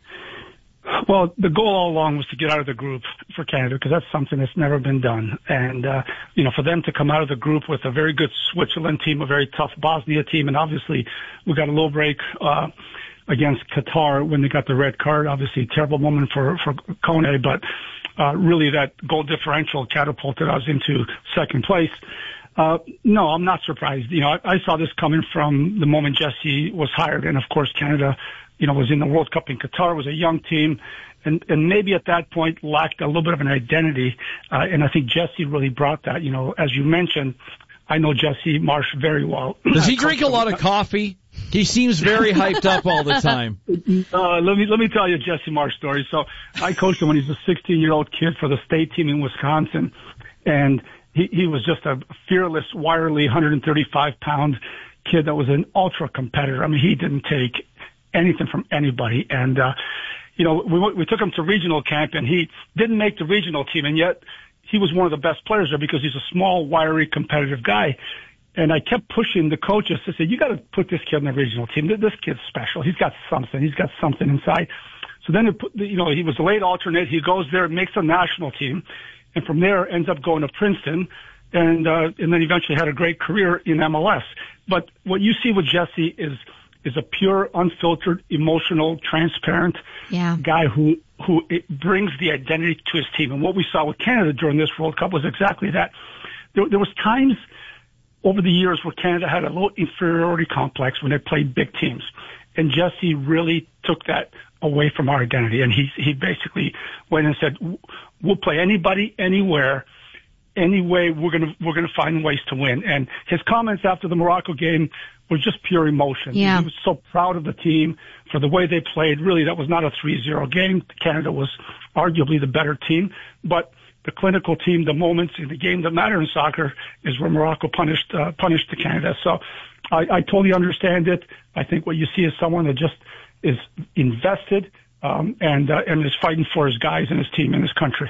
Well, the goal all along was to get out of the group for Canada, because that's something that's never been done. And, uh, you know, for them to come out of the group with a very good Switzerland team, a very tough Bosnia team, and obviously we got a low break, uh, against Qatar when they got the red card. Obviously a terrible moment for, for Kone, but, uh, really that goal differential catapulted us into second place. Uh, no, I'm not surprised. You know, I, I saw this coming from the moment Jesse was hired. And of course, Canada, you know, was in the World Cup in Qatar, was a young team, and, and maybe at that point lacked a little bit of an identity. Uh, and I think Jesse really brought that. You know, as you mentioned, I know Jesse Marsch very well. Does he drink a lot of coffee? He seems very hyped up all the time. Uh, let me, let me tell you a Jesse Marsch story. So I coached him when he was a sixteen year old kid for the state team in Wisconsin. And He, he was just a fearless, wirely, one hundred thirty-five pound kid that was an ultra competitor. I mean, he didn't take anything from anybody. And, uh, you know, we, we took him to regional camp, and he didn't make the regional team, and yet he was one of the best players there because he's a small, wiry, competitive guy. And I kept pushing the coaches to say, you got to put this kid in the regional team. This kid's special. He's got something. He's got something inside. So then, it put, you know, he was a late alternate. He goes there, makes a national team. And from there ends up going to Princeton, and uh, and then eventually had a great career in M L S. But what you see with Jesse is is a pure, unfiltered, emotional, transparent yeah. guy who who it brings the identity to his team. And what we saw with Canada during this World Cup was exactly that. There, there was times over the years where Canada had a little inferiority complex when they played big teams, and Jesse really took that away from our identity. And he he basically went and said, we'll play anybody, anywhere, any way. We're gonna we're gonna find ways to win. And his comments after the Morocco game were just pure emotion. Yeah. He was so proud of the team for the way they played. Really, that was not a three zero game. Canada was arguably the better team, but the clinical team, the moments in the game that matter in soccer, is where Morocco punished uh, punished the Canada. So I, I totally understand it. I think what you see is someone that just is invested, um, and, uh, and is fighting for his guys and his team and his country.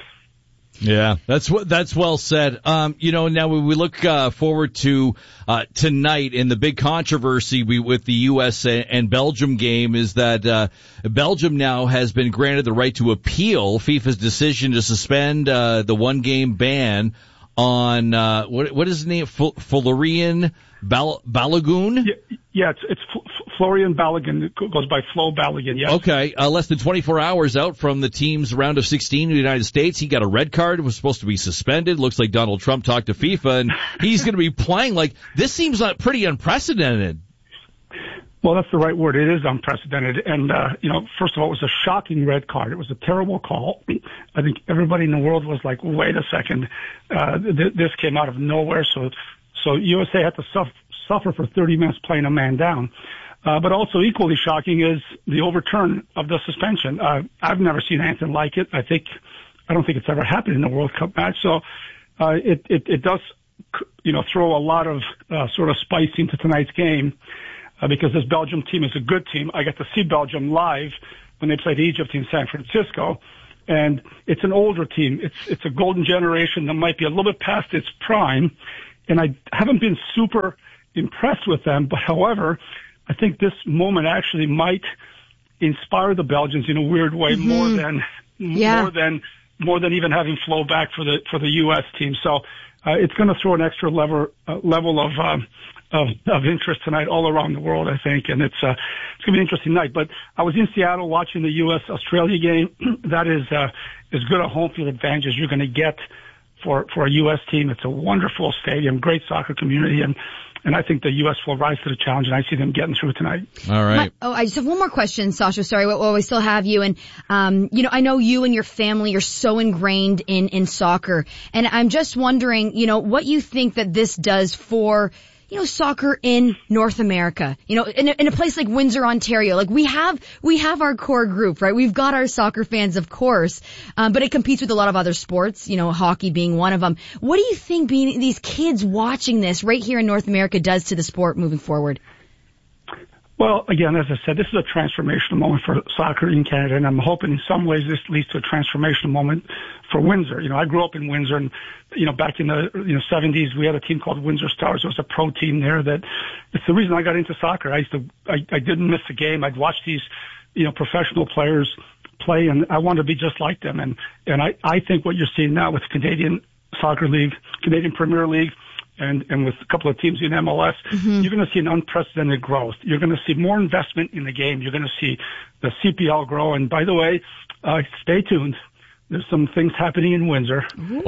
Yeah, that's what, that's well said. Um, you know, now we look, uh, forward to, uh, tonight, in the big controversy we, with the U S and Belgium game is that, uh, Belgium now has been granted the right to appeal FIFA's decision to suspend, uh, the one game ban on, uh, what, what is his name? F- Florian Bal- Balogun? Yeah, yeah, it's, it's F- Florian Balogun. It goes by Flo Balogun, yes. Okay, uh, less than twenty-four hours out from the team's round of sixteen in the United States. He got a red card, was supposed to be suspended. Looks like Donald Trump talked to FIFA, and he's going to be playing. Like, this seems like pretty unprecedented. Well, that's the right word. It is unprecedented. And, uh, you know, first of all, it was a shocking red card. It was a terrible call. I think everybody in the world was like, wait a second. Uh, th- this came out of nowhere. So, so U S A had to suffer, suffer for thirty minutes playing a man down. Uh, but also equally shocking is the overturn of the suspension. Uh, I've never seen anything like it. I think, I don't think it's ever happened in a World Cup match. So, uh, it, it, it does, you know, throw a lot of, uh, sort of spice into tonight's game, uh, because this Belgium team is a good team. I got to see Belgium live when they played Egypt in San Francisco. And it's an older team. It's, it's a golden generation that might be a little bit past its prime. And I haven't been super impressed with them, but however, I think this moment actually might inspire the Belgians in a weird way mm-hmm. more than yeah. more than more than even having flow back for the for the U S team. So uh, it's going to throw an extra level uh, level of, um, of of interest tonight all around the world, I think, and it's uh, it's going to be an interesting night. But I was in Seattle watching the U S Australia game. That is uh, as good a home field advantage as you're going to get for for a U S team. It's a wonderful stadium, great soccer community, and. And I think the U S will rise to the challenge, and I see them getting through tonight. All right. My, oh, I just have one more question, Sasha. Sorry, while well, we still have you. And, um, you know, I know you and your family are so ingrained in, in soccer. And I'm just wondering, you know, what you think that this does for, you know, soccer in North America, you know, in a, in a place like Windsor, Ontario. Like we have, we have our core group, right? We've got our soccer fans, of course, um, but it competes with a lot of other sports, you know, hockey being one of them. What do you think being these kids watching this right here in North America does to the sport moving forward? Well, again, as I said, this is a transformational moment for soccer in Canada, and I'm hoping in some ways this leads to a transformational moment for Windsor. You know, I grew up in Windsor, and, you know, back in the, you know, seventies, we had a team called Windsor Stars. It was a pro team there that, it's the reason I got into soccer. I used to, I, I didn't miss a game. I'd watch these, you know, professional players play, and I wanted to be just like them. And, and I, I think what you're seeing now with the Canadian Soccer League, Canadian Premier League, and, and with a couple of teams in M L S, mm-hmm. you're going to see an unprecedented growth. You're going to see more investment in the game. You're going to see the C P L grow. And by the way, uh, stay tuned. There's some things happening in Windsor.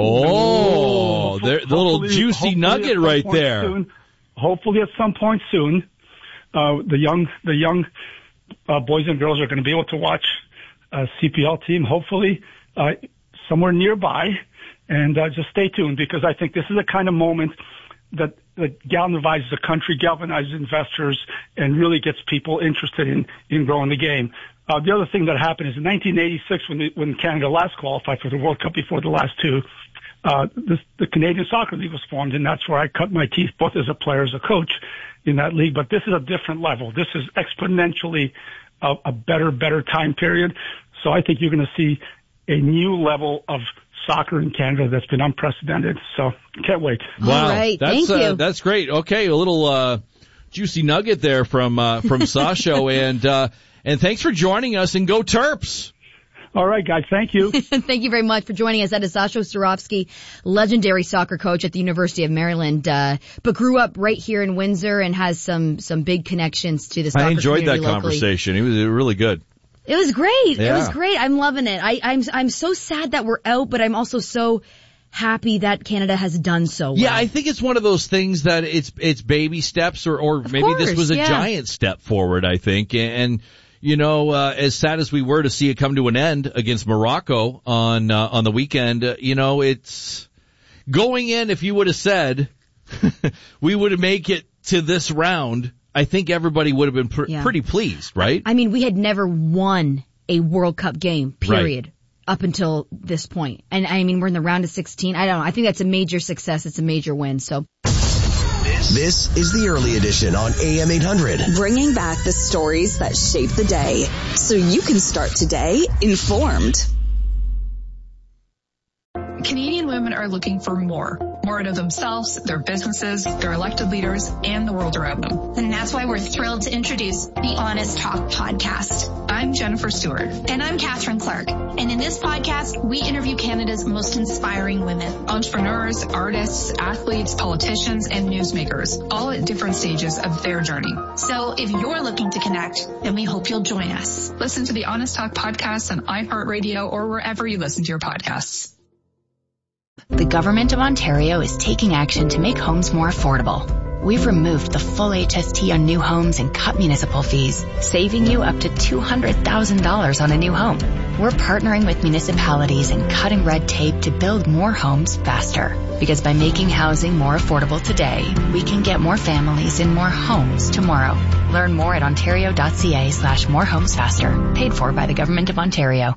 Oh, the little juicy nugget right there. Soon, hopefully at some point soon, uh, the young, the young, uh, boys and girls are going to be able to watch a C P L team, hopefully, uh, somewhere nearby. And, uh, just stay tuned, because I think this is the kind of moment that, that galvanizes the country, galvanizes investors, and really gets people interested in, in growing the game. Uh, the other thing that happened is in nineteen eighty-six, when the, when Canada last qualified for the World Cup before the last two, uh, this, the Canadian Soccer League was formed, and that's where I cut my teeth, both as a player, as a coach in that league. But this is a different level. This is exponentially a, a better, better time period. So I think you're going to see a new level of soccer in Canada that's been unprecedented. So can't wait. Wow. All right. That's, Thank uh, you. That's great. Okay. A little, uh, juicy nugget there from, uh, from Sasha. and, uh, and thanks for joining us, and go Terps. All right, guys. Thank you. Thank you very much for joining us. That is Sasha Ostarovsky, legendary soccer coach at the University of Maryland, uh, but grew up right here in Windsor and has some, some big connections to the soccer I enjoyed that community locally. conversation. It was really good. It was great. Yeah. It was great. I'm loving it. I, I'm I'm so sad that we're out, but I'm also so happy that Canada has done so well. Yeah, I think it's one of those things that it's it's baby steps, or or Of maybe course, this was a yeah. giant step forward. I think, and you know, uh, as sad as we were to see it come to an end against Morocco on uh, on the weekend, uh, you know, it's going in. If you would have said we would make it to this round, I think everybody would have been pr- Yeah. pretty pleased, right? I mean, we had never won a World Cup game, period, Right. up until this point. And I mean, we're in the round of sixteen. I don't know. I think that's a major success. It's a major win. So This is the early edition on A M eight hundred. Bringing back the stories that shape the day, so you can start today informed. Canadian women are looking for more. More out of themselves, their businesses, their elected leaders, and the world around them. And that's why we're thrilled to introduce the Honest Talk podcast. I'm Jennifer Stewart. And I'm Catherine Clark. And in this podcast, we interview Canada's most inspiring women. Entrepreneurs, artists, athletes, politicians, and newsmakers, all at different stages of their journey. So if you're looking to connect, then we hope you'll join us. Listen to the Honest Talk podcast on iHeartRadio or wherever you listen to your podcasts. The Government of Ontario is taking action to make homes more affordable. We've removed the full H S T on new homes and cut municipal fees, saving you up to two hundred thousand dollars on a new home. We're partnering with municipalities and cutting red tape to build more homes faster. Because by making housing more affordable today, we can get more families in more homes tomorrow. Learn more at ontario.ca slash more homes faster. Paid for by the Government of Ontario.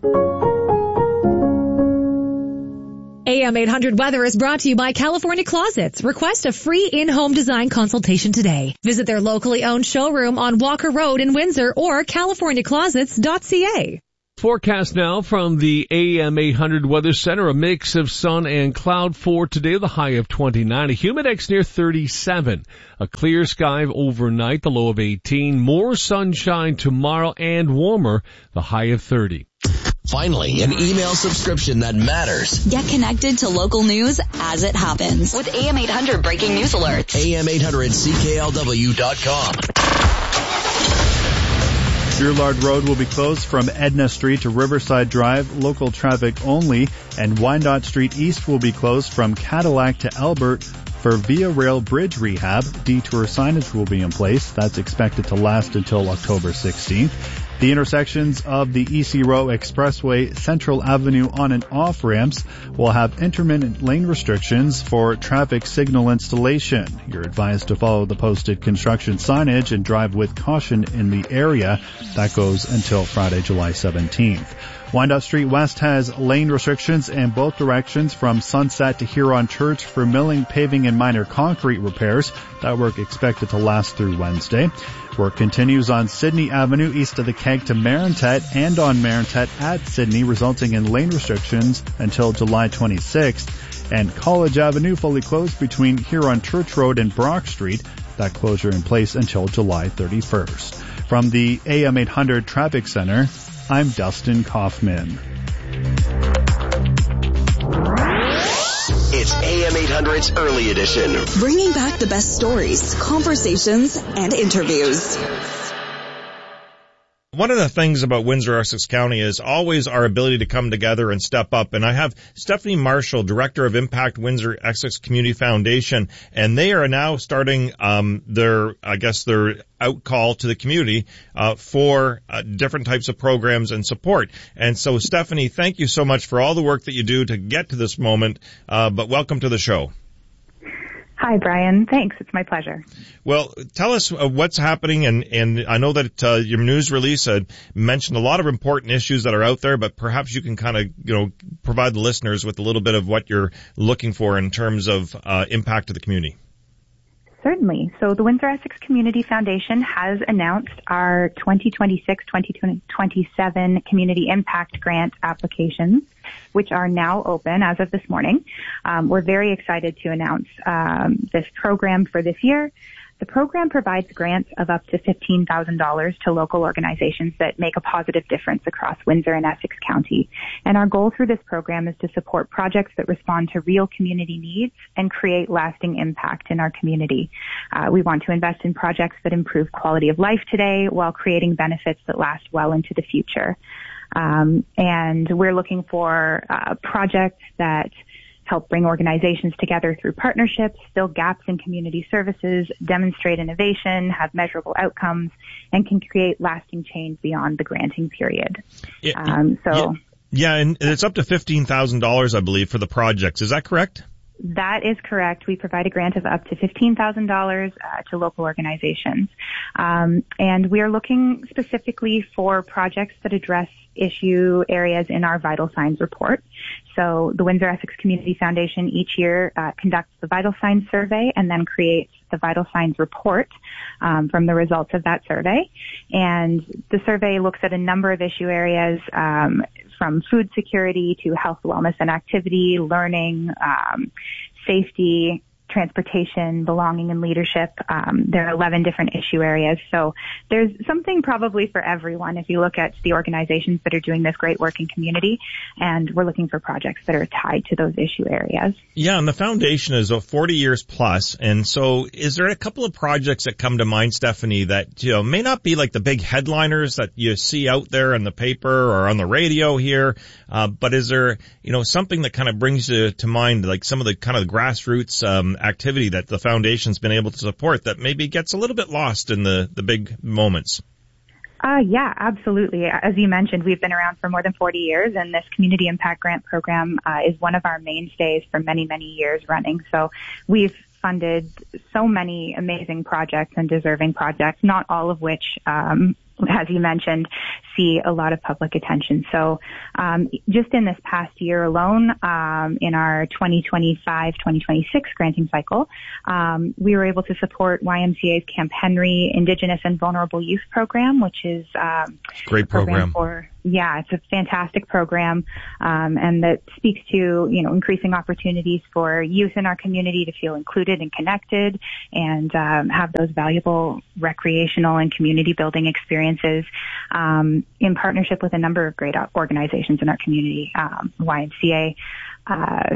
A M eight hundred Weather is brought to you by California Closets. Request a free in-home design consultation today. Visit their locally owned showroom on Walker Road in Windsor or california closets dot c a. Forecast now from the A M eight hundred Weather Center. A mix of sun and cloud for today, the high of twenty-nine. A humidex near thirty-seven. A clear sky overnight, the low of eighteen. More sunshine tomorrow and warmer, the high of thirty. Finally, an email subscription that matters. Get connected to local news as it happens with A M eight hundred breaking news alerts. A M eight hundred C K L W dot com. Burlard Road will be closed from Edna Street to Riverside Drive, local traffic only, and Wyandotte Street East will be closed from Cadillac to Albert for Via Rail Bridge rehab. Detour signage will be in place. That's expected to last until October sixteenth. The intersections of the E C Row Expressway, Central Avenue on and off ramps will have intermittent lane restrictions for traffic signal installation. You're advised to follow the posted construction signage and drive with caution in the area. That goes until Friday, July seventeenth. Wyandotte Street West has lane restrictions in both directions from Sunset to Huron Church for milling, paving, and minor concrete repairs. That work expected to last through Wednesday. Work continues on Sydney Avenue east of the Keg to Marintet and on Marintet at Sydney, resulting in lane restrictions until July twenty-sixth. And College Avenue fully closed between Huron Church Road and Brock Street. That closure in place until July thirty-first. From the A M eight hundred Traffic Center, I'm Dustin Kaufman. It's A M eight hundred's Early Edition. Bringing back the best stories, conversations, and interviews. One of the things about Windsor-Essex County is always our ability to come together and step up. And I have Stephanie Marshall, Director of Impact Windsor-Essex Community Foundation, and they are now starting um their, I guess, their out call to the community uh for uh, different types of programs and support. And so, Stephanie, thank you so much for all the work that you do to get to this moment, uh but welcome to the show. Hi, Brian. Thanks. It's my pleasure. Well, tell us uh, what's happening, and, and I know that uh, your news release uh, mentioned a lot of important issues that are out there, but perhaps you can kind of, you know, provide the listeners with a little bit of what you're looking for in terms of uh, impact to the community. Certainly. So the Windsor-Essex Community Foundation has announced our twenty twenty-six twenty twenty-seven Community Impact Grant applications, which are now open as of this morning. Um, we're very excited to announce um, this program for this year. The program provides grants of up to fifteen thousand dollars to local organizations that make a positive difference across Windsor and Essex County. And our goal through this program is to support projects that respond to real community needs and create lasting impact in our community. Uh, we want to invest in projects that improve quality of life today while creating benefits that last well into the future. Um, and we're looking for uh, projects that help bring organizations together through partnerships, fill gaps in community services, demonstrate innovation, have measurable outcomes, and can create lasting change beyond the granting period. Yeah, um, so, yeah, yeah, and it's up to fifteen thousand dollars, I believe, for the projects. Is that correct? That is correct. We provide a grant of up to fifteen thousand dollars uh, to local organizations. Um, and we are looking specifically for projects that address issue areas in our Vital Signs report. So the Windsor-Essex Community Foundation each year uh, conducts the Vital Signs survey and then creates the Vital Signs report um, from the results of that survey. And the survey looks at a number of issue areas um, from food security to health, wellness, and activity, learning, um, safety, transportation, belonging, and leadership. Um, there are eleven different issue areas. So there's something probably for everyone if you look at the organizations that are doing this great work in community, and we're looking for projects that are tied to those issue areas. Yeah, and the foundation is a forty years plus. And so is there a couple of projects that come to mind, Stephanie, that, you know, may not be like the big headliners that you see out there in the paper or on the radio here, uh, but is there, you know, something that kind of brings you to mind, like some of the kind of grassroots um activity that the foundation's been able to support that maybe gets a little bit lost in the, the big moments? Uh, yeah, absolutely. As you mentioned, we've been around for more than forty years, and this Community Impact Grant Program uh, is one of our mainstays for many, many years running. So we've funded so many amazing projects and deserving projects, not all of which, um, as you mentioned, see a lot of public attention. So um, just in this past year alone, um, in our twenty twenty-five twenty twenty-six granting cycle, um, we were able to support Y M C A's Camp Henry Indigenous and Vulnerable Youth Program, which is um, great program. program for yeah, it's a fantastic program, um, and that speaks to, you know, increasing opportunities for youth in our community to feel included and connected and um, have those valuable recreational and community building experiences um, in partnership with a number of great organizations in our community, um, Y M C A, uh,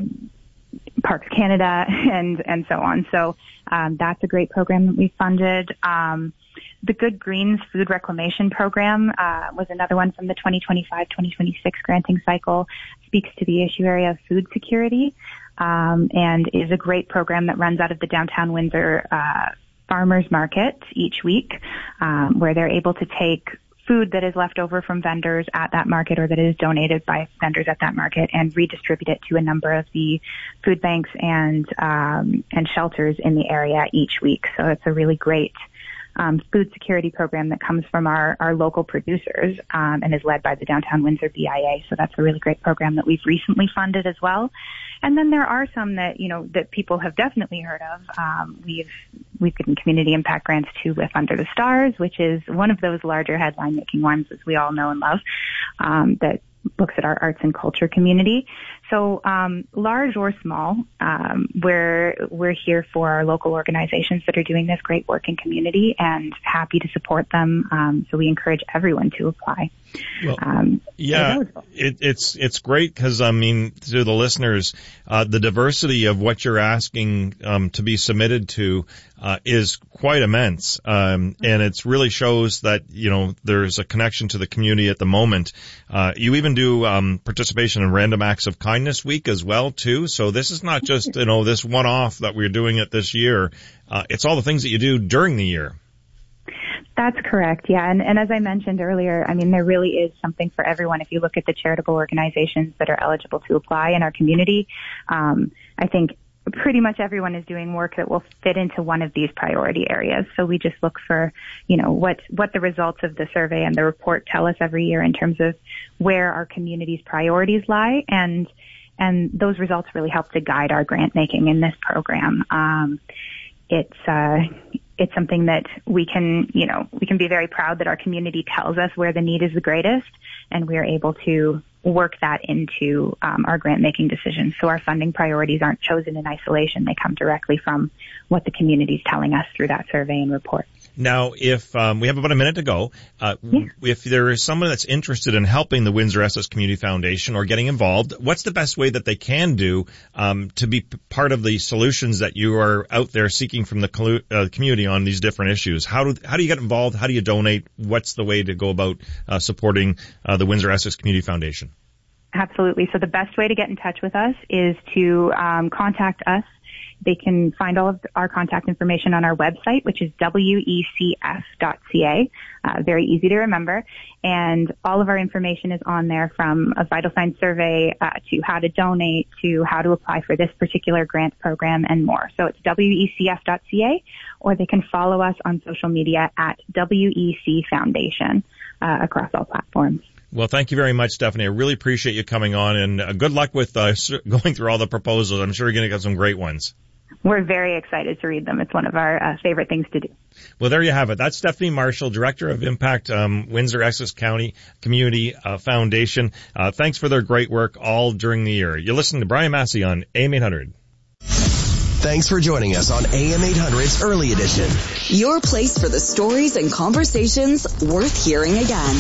Parks Canada, and, and so on. So um, that's a great program that we funded. Um, The Good Greens Food Reclamation Program uh, was another one from the twenty twenty-five twenty twenty-six granting cycle, speaks to the issue area of food security, um, and is a great program that runs out of the downtown Windsor uh, farmers market each week, um, where they're able to take food that is left over from vendors at that market or that is donated by vendors at that market and redistribute it to a number of the food banks and um, and shelters in the area each week. So it's a really great Um, food security program that comes from our, our local producers um, and is led by the Downtown Windsor B I A. So that's a really great program that we've recently funded as well. And then there are some that, you know, that people have definitely heard of. Um, we've we've given community impact grants to Lift Under the Stars, which is one of those larger headline-making ones, as we all know and love, um, that looks at our arts and culture community. So um, large or small, um, we're we're here for our local organizations that are doing this great work in community and happy to support them. Um, so we encourage everyone to apply. Well, um, yeah, it, it's it's great because, I mean, to the listeners, uh, the diversity of what you're asking um, to be submitted to uh, is quite immense, um, and it really shows that, you know, there's a connection to the community at the moment. Uh, you even do um, participation in Random Acts of Kindness Week as well, too. So this is not just, you know, this one-off that we're doing it this year. Uh, it's all the things that you do during the year. That's correct, yeah. And, and as I mentioned earlier, I mean, there really is something for everyone. If you look at the charitable organizations that are eligible to apply in our community, um, I think pretty much everyone is doing work that will fit into one of these priority areas. So we just look for, you know, what, what the results of the survey and the report tell us every year in terms of where our community's priorities lie. And, and those results really help to guide our grant making in this program. Um, it's, uh, It's something that we can, you know, we can be very proud that our community tells us where the need is the greatest, and we are able to work that into um, our grant-making decisions. So our funding priorities aren't chosen in isolation. They come directly from what the community is telling us through that survey and report. Now, if um, we have about a minute to go, uh, yeah. if there is someone that's interested in helping the Windsor Essex Community Foundation or getting involved, what's the best way that they can do um, to be p- part of the solutions that you are out there seeking from the collu- uh, community on these different issues? How do how do you get involved? How do you donate? What's the way to go about uh, supporting uh, the Windsor Essex Community Foundation? Absolutely. So the best way to get in touch with us is to um, contact us. They can find all of our contact information on our website, which is W E C F dot C A. Uh, very easy to remember. And all of our information is on there, from a vital signs survey uh, to how to donate to how to apply for this particular grant program and more. So it's W E C F dot C A, or they can follow us on social media at W E C Foundation uh, across all platforms. Well, thank you very much, Stephanie. I really appreciate you coming on, and uh, good luck with uh, going through all the proposals. I'm sure you're going to get some great ones. We're very excited to read them. It's one of our uh, favorite things to do. Well, there you have it. That's Stephanie Marshall, Director of Impact um, Windsor Essex County Community uh, Foundation. Uh, thanks for their great work all during the year. You're listening to Brian Massey on A M eight hundred. Thanks for joining us on A M eight hundred's Early Edition. Your place for the stories and conversations worth hearing again.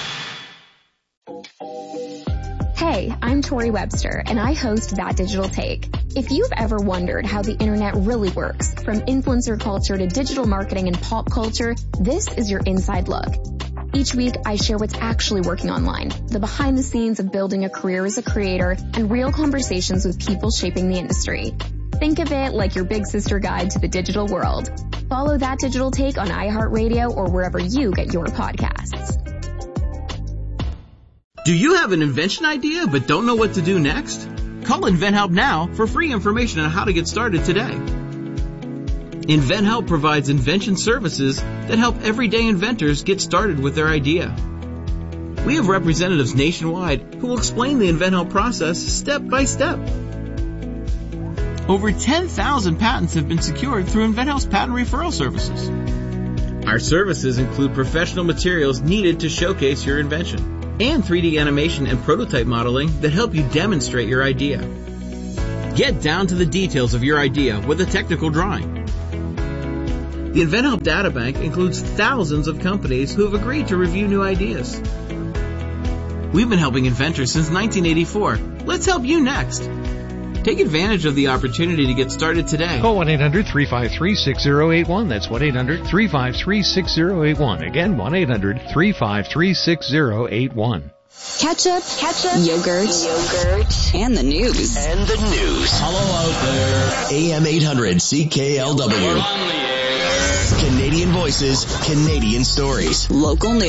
Hey, I'm Tori Webster, and I host That Digital Take. If you've ever wondered how the internet really works, from influencer culture to digital marketing and pop culture, this is your inside look. Each week, I share what's actually working online, the behind the scenes of building a career as a creator, and real conversations with people shaping the industry. Think of it like your big sister guide to the digital world. Follow That Digital Take on iHeartRadio or wherever you get your podcasts. Do you have an invention idea but don't know what to do next? Call InventHelp now for free information on how to get started today. InventHelp provides invention services that help everyday inventors get started with their idea. We have representatives nationwide who will explain the InventHelp process step by step. Over ten thousand patents have been secured through InventHelp's patent referral services. Our services include professional materials needed to showcase your invention and three D animation and prototype modeling that help you demonstrate your idea. Get down to the details of your idea with a technical drawing. The InventHelp Databank includes thousands of companies who have agreed to review new ideas. We've been helping inventors since nineteen eighty-four. Let's help you next. Take advantage of the opportunity to get started today. Call one eight hundred three five three six zero eight one. That's one eight hundred three five three six zero eight one. Again, one eight hundred three five three six zero eight one. Ketchup, ketchup, yogurt, yogurt, and the news. And the news. Hello out there. A M eight hundred C K L W. Canadian voices, Canadian stories. Local news.